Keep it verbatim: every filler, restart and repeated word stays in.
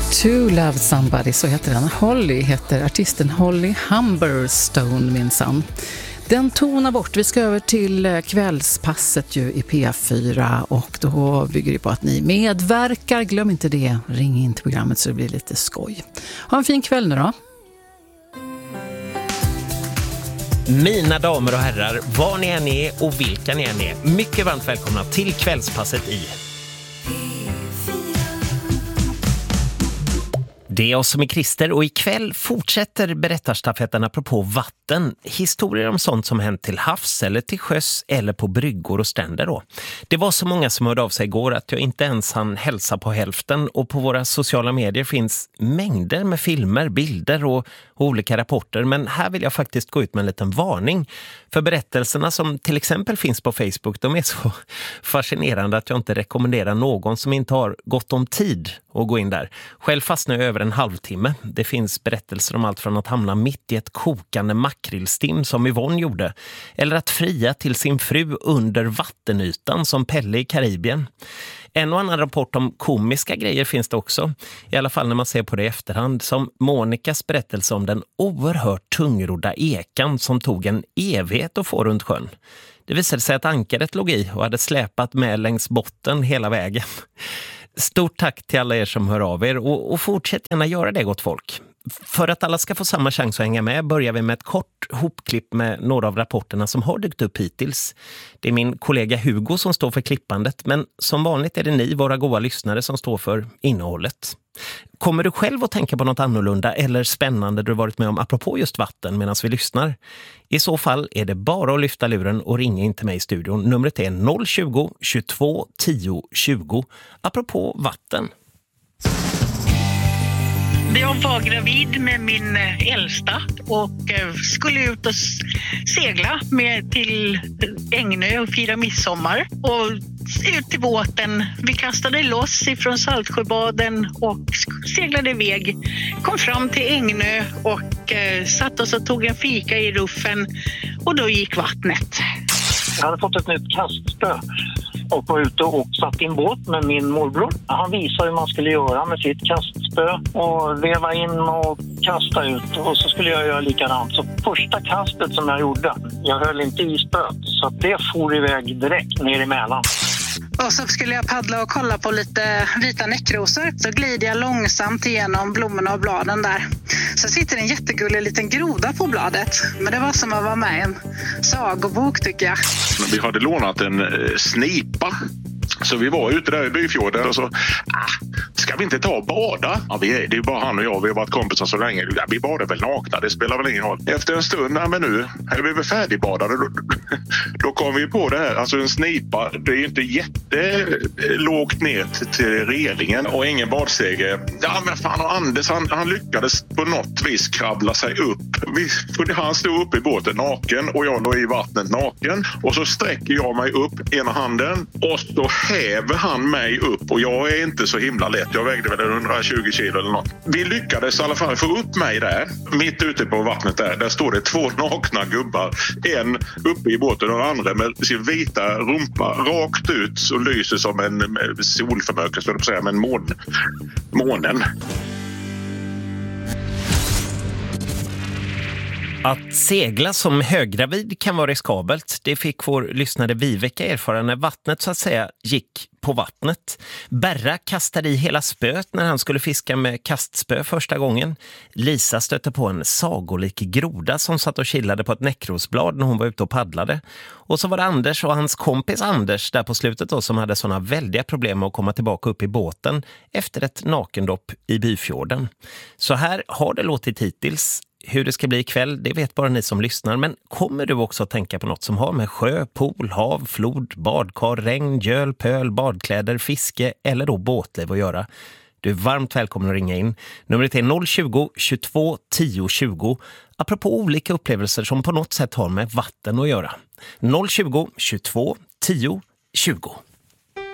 To Love Somebody, så heter den. Holly heter artisten, Holly Humberstone minsann. Den tonar bort. Vi ska över till kvällspasset ju i P fyra och då bygger det på att ni medverkar. Glöm inte det. Ring in till programmet så det blir lite skoj. Ha en fin kväll nu då. Mina damer och herrar, var ni än är och vilka ni än är, mycket varmt välkomna till kvällspasset i Det är jag som är Christer och ikväll fortsätter berättarstafetten apropå vatten. Historier om sånt som hänt till havs eller till sjöss eller på bryggor och stränder då. Det var så många som hörde av sig igår att jag inte ens hann hälsa på hälften och på våra sociala medier finns mängder med filmer, bilder och, och olika rapporter. Men här vill jag faktiskt gå ut med en liten varning. För berättelserna som till exempel finns på Facebook, de är så fascinerande att jag inte rekommenderar någon som inte har gott om tid att gå in där. Själv fastnar jag över en halvtimme. Det finns berättelser om allt från att hamna mitt i ett kokande makrillstim som Yvonne gjorde, eller att fria till sin fru under vattenytan som Pelle i Karibien. En och annan rapport om komiska grejer finns det också, i alla fall när man ser på det i efterhand, som Monikas berättelse om den oerhört tungrodda ekan som tog en evighet att få runt sjön. Det visade sig att ankaret låg i och hade släpat med längs botten hela vägen. Stort tack till alla er som hör av er och, och fortsätt gärna göra det, gott folk. För att alla ska få samma chans att hänga med börjar vi med ett kort hopklipp med några av rapporterna som har dykt upp hittills. Det är min kollega Hugo som står för klippandet, men som vanligt är det ni, våra goda lyssnare, som står för innehållet. Kommer du själv att tänka på något annorlunda eller spännande du varit med om apropå just vatten medan vi lyssnar? I så fall är det bara att lyfta luren och ringa in till mig i studion. Numret är noll tjugo, tjugotvå, tio, tjugo. Apropå vatten. Jag var gravid med min äldsta och skulle ut och segla med till Ängö och fira midsommar. Och ut till båten. Vi kastade loss ifrån Saltsjöbaden och seglade iväg. Kom fram till Ängö och satt oss och tog en fika i ruffen. Och då gick vattnet. Jag hade fått ett nytt kastspö och var ute och satt i en båt med min morbror. Han visade hur man skulle göra med sitt kastspö och veva in och kasta ut, och så skulle jag göra likadant. Så första kastet som jag gjorde, jag höll inte i spöet, så att det for iväg direkt ner i Mälaren. Och så skulle jag paddla och kolla på lite vita näckrosor. Så glider jag långsamt igenom blommorna och bladen där. Så sitter en jättegullig liten groda på bladet. Men det var som att vara med i en sagobok, tycker jag. Vi hade lånat en eh, snipa. Så vi var ute där i Byfjorden och så, ah, ska vi inte ta och bada? Ja, vi är, det är bara han och jag, vi har varit kompisar så länge. Ja, vi badar väl nakna, det spelar väl ingen roll. Efter en stund, ja, men nu är vi väl färdigbadade. Då, då kom vi på det här, alltså en snipa, det är ju inte jättelågt ner till relingen och ingen badseger. Ja, men fan, och Anders, han, han lyckades på något vis kravla sig upp. Vi, för han stod uppe i båten naken och jag låg i vattnet naken. Och så sträcker jag mig upp ena handen och så häver han mig upp, och jag är inte så himla lätt. Jag vägde väl hundratjugo kilo eller något. Vi lyckades i alla fall få upp mig där, mitt ute på vattnet där. Där står det två nakna gubbar. En uppe i båten och den andra med sin vita rumpa rakt ut och lyser som en solförmörkelse, skulle jag säga, med en mån, månen. Att segla som höggravid kan vara riskabelt. Det fick vår lyssnare Viveka erfara när vattnet så att säga gick på vattnet. Berra kastade i hela spöet när han skulle fiska med kastspö första gången. Lisa stötte på en sagolik groda som satt och chillade på ett näckrosblad när hon var ute och paddlade. Och så var det Anders och hans kompis Anders där på slutet då, som hade sådana väldiga problem med att komma tillbaka upp i båten efter ett nakendopp i Byfjorden. Så här har det låtit hittills. Hur det ska bli ikväll, det vet bara ni som lyssnar. Men kommer du också att tänka på något som har med sjö, pool, hav, flod, badkar, regn, göl, pöl, badkläder, fiske eller då båtliv att göra? Du är varmt välkommen att ringa in. Numret är noll tjugo, tjugotvå, tio, tjugo. Apropå olika upplevelser som på något sätt har med vatten att göra. noll tjugo, tjugotvå, tio, tjugo.